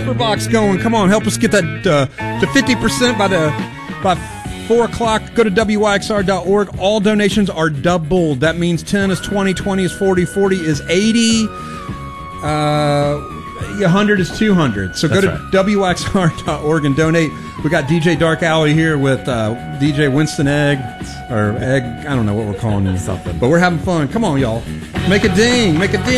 super box going. Come on, help us get that to 50% by 4 o'clock. Go to WYXR.org. All donations are doubled. That means 10 is 20, 20 is 40, 40 is 80. 100 is 200. So go to WYXR.org and donate. We got DJ Dark Alley here with DJ Winston Egg, or Egg, I don't know what we're calling you. Something. But we're having fun. Come on, y'all. Make a ding. Make a ding.